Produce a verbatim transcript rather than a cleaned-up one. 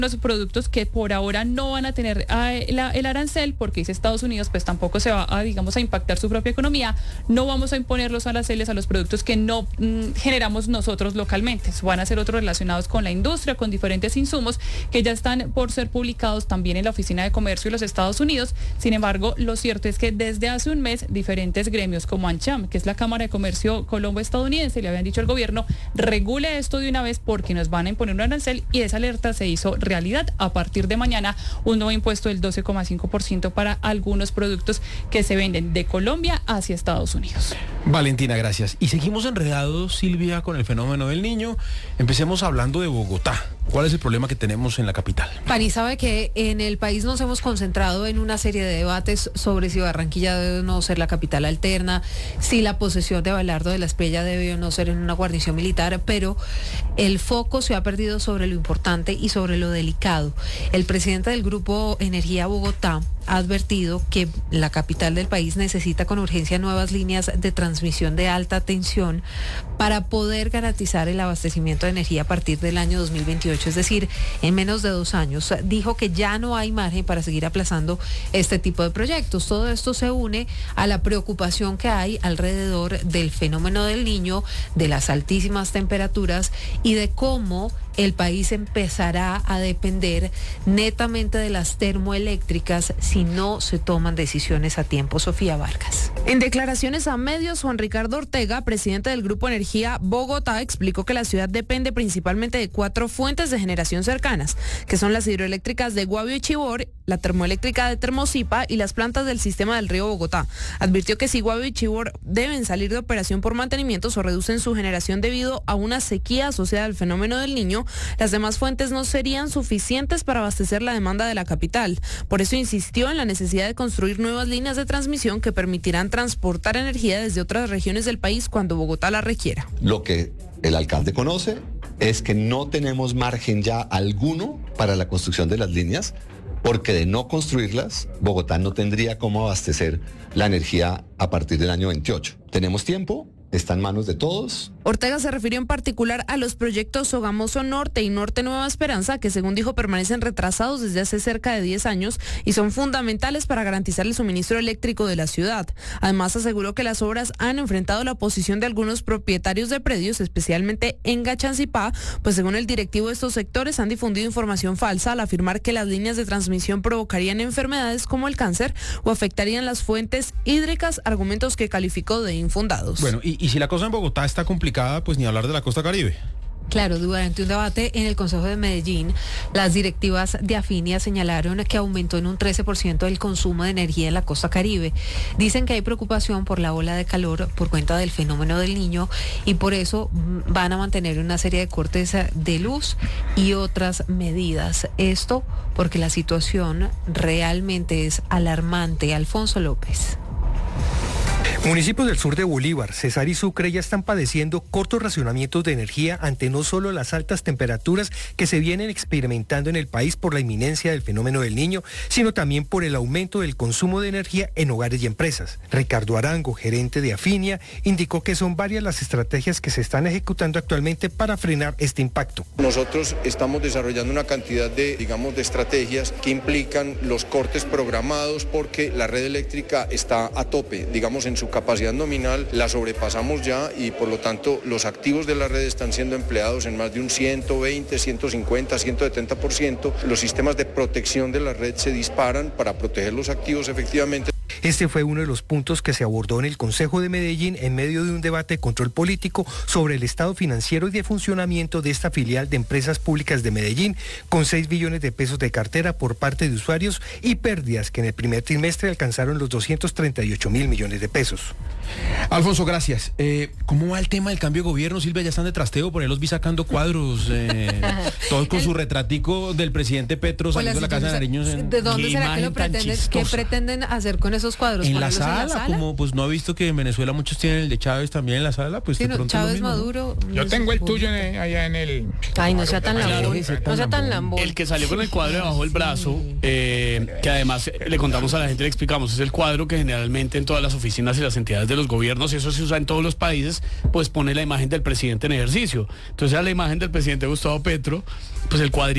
los productos que por ahora no van a tener eh, la, el arancel, porque dice Estados Unidos, pues tampoco se va a, digamos, a impactar su propia economía. No vamos a imponer los aranceles a los productos que no mm, generamos nosotros localmente. Van a ser otros relacionados con la industria, con diferentes insumos que ya están por ser publicados también en la Oficina de Comercio de los Estados Unidos. Sin embargo, lo cierto es que desde hace un mes, diferentes gremios como ANCHAM, que es la Cámara de Comercio colombo-estadounidense, le habían dicho al gobierno, regule esto de una vez porque nos van a imponer un arancel, y esa alerta se hizo realidad. A partir de mañana, un nuevo impuesto del doce coma cinco por ciento para algunos productos que se venden de Colombia hacia Estados Unidos. Valentina, gracias. Y seguimos enredados, Silvia, con el fenómeno del Niño. Empecemos hablando de Bogotá. ¿Cuál es el problema que tenemos en la capital? Pani sabe que en el país nos hemos concentrado en una serie de debates sobre si Barranquilla debe o no ser la capital alterna, si la posesión de Abelardo de la Espriella debe o no ser en una guarnición militar, pero el foco se ha perdido sobre lo importante y sobre lo delicado. El presidente del Grupo Energía Bogotá ha advertido que la capital del país necesita con urgencia nuevas líneas de transmisión de alta tensión para poder garantizar el abastecimiento de energía a partir del año dos mil veintiocho, es decir, en menos de dos años. Dijo que ya no hay margen para seguir aplazando este tipo de proyectos. Todo esto se une a la preocupación que hay alrededor del fenómeno del Niño, de las altísimas temperaturas y de cómo el país empezará a depender netamente de las termoeléctricas si no se toman decisiones a tiempo. Sofía Vargas. En declaraciones a medios, Juan Ricardo Ortega, presidente del Grupo Energía Bogotá, explicó que la ciudad depende principalmente de cuatro fuentes de generación cercanas, que son las hidroeléctricas de Guavio y Chivor, la termoeléctrica de Termosipa y las plantas del sistema del río Bogotá. Advirtió que si Guavio y Chivor deben salir de operación por mantenimientos o reducen su generación debido a una sequía asociada al fenómeno del Niño, las demás fuentes no serían suficientes para abastecer la demanda de la capital. Por eso insistió en la necesidad de construir nuevas líneas de transmisión que permitirán transportar energía desde otras regiones del país cuando Bogotá la requiera. Lo que el alcalde conoce es que no tenemos margen ya alguno para la construcción de las líneas, porque de no construirlas, Bogotá no tendría cómo abastecer la energía a partir del año veintiocho. Tenemos tiempo, está en manos de todos. Ortega se refirió en particular a los proyectos Sogamoso Norte y Norte Nueva Esperanza, que según dijo permanecen retrasados desde hace cerca de diez años y son fundamentales para garantizar el suministro eléctrico de la ciudad. Además aseguró que las obras han enfrentado la oposición de algunos propietarios de predios, especialmente en Gachancipá, pues según el directivo de estos sectores han difundido información falsa al afirmar que las líneas de transmisión provocarían enfermedades como el cáncer o afectarían las fuentes hídricas, argumentos que calificó de infundados. Bueno, y, y si la cosa en Bogotá está complicada, pues ni hablar de la costa Caribe. Claro, durante un debate en el Consejo de Medellín, las directivas de Afinia señalaron que aumentó en un trece por ciento el consumo de energía en la costa Caribe. Dicen que hay preocupación por la ola de calor por cuenta del fenómeno del Niño y por eso van a mantener una serie de cortes de luz y otras medidas. Esto porque la situación realmente es alarmante. Alfonso López. Municipios del sur de Bolívar, Cesar y Sucre ya están padeciendo cortos racionamientos de energía ante no solo las altas temperaturas que se vienen experimentando en el país por la inminencia del fenómeno del Niño, sino también por el aumento del consumo de energía en hogares y empresas. Ricardo Arango, gerente de Afinia, indicó que son varias las estrategias que se están ejecutando actualmente para frenar este impacto. Nosotros estamos desarrollando una cantidad de, digamos, de estrategias que implican los cortes programados porque la red eléctrica está a tope, digamos, en su capacidad nominal la sobrepasamos ya y por lo tanto los activos de la red están siendo empleados en más de un ciento veinte, ciento cincuenta, ciento setenta por ciento. Los sistemas de protección de la red se disparan para proteger los activos efectivamente. Este fue uno de los puntos que se abordó en el Consejo de Medellín en medio de un debate de control político sobre el estado financiero y de funcionamiento de esta filial de empresas públicas de Medellín, con seis billones de pesos de cartera por parte de usuarios y pérdidas que en el primer trimestre alcanzaron los doscientos treinta y ocho mil millones de pesos. Alfonso, gracias. Eh, ¿Cómo va el tema del cambio de gobierno, Silvia? Ya están de trasteo, por ahí los vi sacando cuadros, eh, todos con el, su retratico del presidente Petro saliendo de la Casa de Nariño. En, ¿De dónde será que lo pretenden, qué pretenden hacer con esos cuadros? En la, sala, en la sala, como pues no he visto que en Venezuela muchos tienen el de Chávez también en la sala, pues sí, de no, pronto Chávez, mismo, Maduro. ¿no? Yo tengo el tuyo en, allá en el... Ay, no sea tan lambón, no sea tan lambón. El que salió con el cuadro debajo del brazo, eh, que además le contamos a la gente, le explicamos, es el cuadro que generalmente en todas las oficinas y las entidades de los gobiernos, y eso se usa en todos los países, pues pone la imagen del presidente en ejercicio. Entonces a la imagen del presidente Gustavo Petro, pues el cuadrito